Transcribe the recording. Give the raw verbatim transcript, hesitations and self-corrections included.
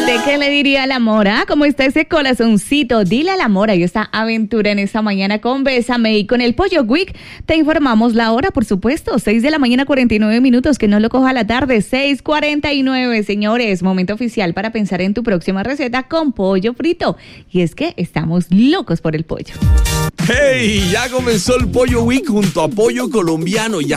¿Usted qué le diría al amor? ¿Ah? ¿Cómo está ese corazoncito? Dile al amor. Hay esta aventura en esta mañana con Bésame. Y con el Pollo Week te informamos la hora, por supuesto. seis de la mañana, cuarenta y nueve minutos. Que no lo coja la tarde. seis cuarenta y nueve, señores. Momento oficial para pensar en tu próxima receta con pollo frito. Y es que estamos locos por el pollo. ¡Hey! Ya comenzó el Pollo Week junto a Pollo Colombiano. Ya